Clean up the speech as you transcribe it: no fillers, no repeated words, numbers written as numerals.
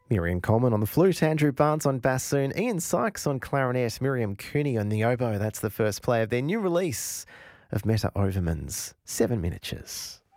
Miriam Coleman on the flute, Andrew Barnes on bassoon, Ian Sykes on clarinet, Miriam Cooney on the oboe. That's the first play of their new release of Meta Overman's 7 Miniatures.